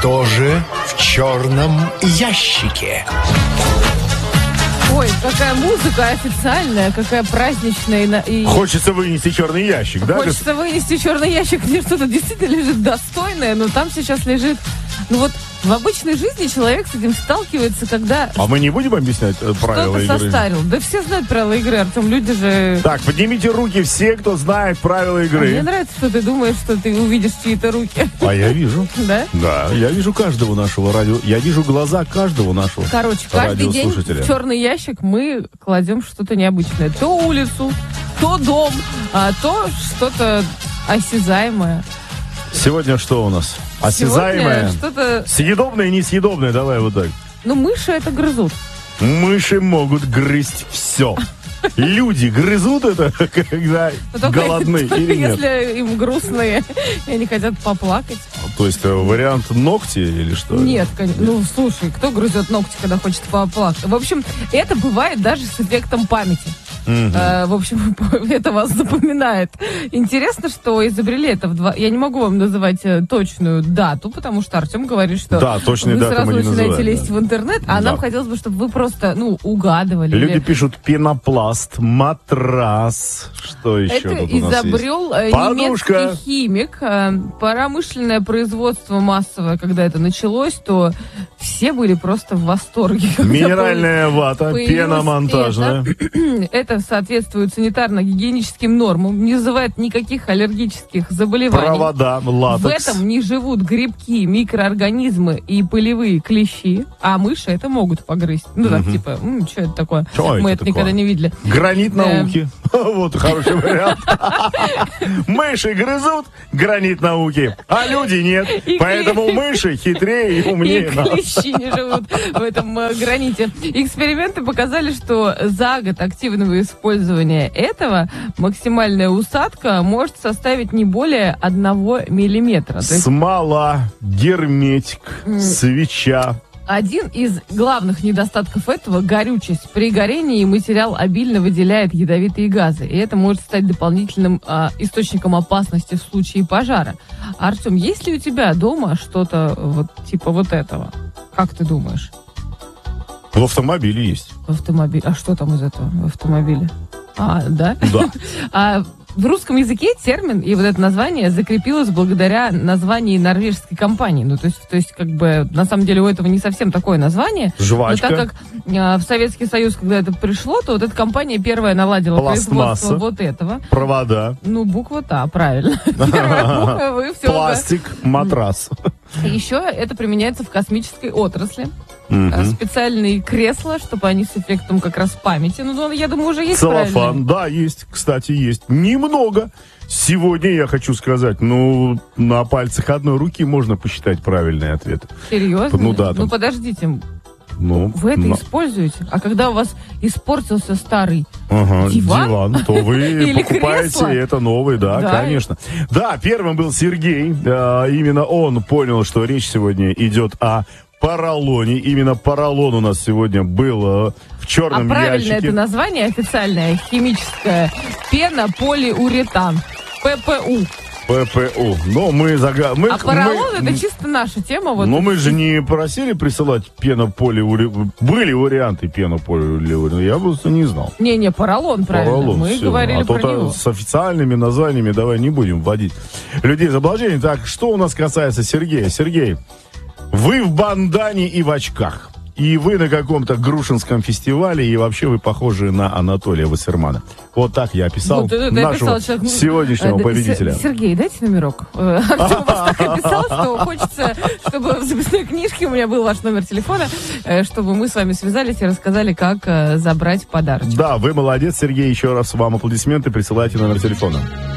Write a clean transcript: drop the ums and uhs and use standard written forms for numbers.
Что же в черном ящике? Ой, какая музыка официальная, какая праздничная. И Хочется вынести черный ящик, да? хочется вынести черный ящик, где что-то действительно лежит достойное, но там сейчас лежит... Ну вот в обычной жизни человек с этим сталкивается, когда А мы не будем объяснять правила что-то игры? состарил. Да все знают правила игры, Артем, люди же... Так, поднимите руки все, кто знает правила Мне игры. нравится, что ты думаешь, что ты увидишь чьи-то руки. А я вижу. Да? Да, я вижу каждого нашего радио. Я вижу глаза каждого нашего Короче, каждый день радиослушателя. в черный ящик мы кладем что-то необычное. То улицу, то дом, то что-то осязаемое. Сегодня что у нас? Осязаемое? Сегодня что-то... Съедобное и несъедобное, давай вот так. Ну, мыши это грызут. Мыши могут грызть все. Люди грызут это, когда Но только голодны только или нет? если им грустные, и они хотят поплакать. То есть вариант ногти или что? Нет, конечно. Ну, слушай, кто грызет ногти, когда хочет поплакать? В общем, это бывает даже с эффектом памяти. В общем, это вас запоминает. Интересно, что изобрели это Я не могу вам называть точную дату, потому что Артем говорит, что Да, точные вы даты сразу мы не начинаете называем, лезть в интернет, а Да. нам хотелось бы, чтобы вы просто, угадывали. Люди или- пишут пенопласт, матрас. Что еще Это тут у нас изобрел есть? Подушка. немецкий химик. Промышленное производство массовое, когда это началось, то все были просто в восторге. когда Минеральная вата, появилось пеномонтажная. Это соответствует санитарно-гигиеническим нормам, не вызывает никаких аллергических заболеваний. Провода, В латекс. этом не живут грибки, микроорганизмы и пылевые клещи, а мыши это могут погрызть. Ну так, типа, что это такое? Чё Мы это это никогда такое? не видели. Гранит Да. науки. Вот хороший вариант. Мыши грызут гранит науки, а люди нет. И Поэтому мыши хитрее и И умнее нас. клещи не живут в этом граните. Эксперименты показали, что за год активного использования этого максимальная усадка может составить не более 1 миллиметра. То есть Смола, герметик, свеча. один из главных недостатков этого – горючесть. При горении материал обильно выделяет ядовитые газы, и это может стать дополнительным источником опасности в случае пожара. Артем, есть ли у тебя дома что-то вот типа вот этого? Как ты думаешь? В автомобиле есть. В автомобиле. А что там из этого в автомобиле? Да? Да. В русском языке термин и вот это название закрепилось благодаря названию норвежской компании. Ну, то есть, как бы, на самом деле, у этого не совсем такое название. Жвачка. Но так как в Советский Союз, когда это пришло, то вот эта компания первая наладила Пластмасса. производство вот этого. Провода, Ну, буква Т, правильно. Первая буква, вы все. пластик, матрас. Еще это применяется в космической отрасли. Специальные кресла, чтобы они с эффектом как раз памяти. Ну, я думаю, уже есть правильно. Целлофан, да, есть, кстати, есть. Немного. Сегодня, я хочу сказать, на пальцах одной руки можно посчитать правильные ответы. Серьезно? Ну да, там. Ну, подождите, Ну, вы это на- используете? А когда у вас испортился старый Ага, диван? то вы Или покупаете кресло? это новый, да, Да. конечно. Да, первым был Сергей. Именно он понял, что речь сегодня идет о поролоне. Именно поролон у нас сегодня был в черном правильное ящике. это название официальное, химическое, пенополиуретан, ППУ. ППУ. Но А поролон это чисто наша тема. Вот. Но мы же не просили присылать пенополиуретан. Были варианты пенополиуретана, я просто не знал. Не, поролон, правильно. Поролон, Мы всё. говорили А про то него. с официальными названиями давай не будем вводить людей в заблуждение. Так, что у нас касается Сергея? Сергей, вы в бандане и в очках. И вы на каком-то грушинском фестивале, и вообще вы похожи на Анатолия Вассермана. Вот так я описал Вот это нашего описал человек. сегодняшнего победителя. Сергей, дайте номерок. Артем вас так описал, что хочется, чтобы в записной книжке у меня был ваш номер телефона, чтобы мы с вами связались и рассказали, как забрать подарочек. Да, вы молодец, Сергей. Еще раз вам аплодисменты. Присылайте номер телефона.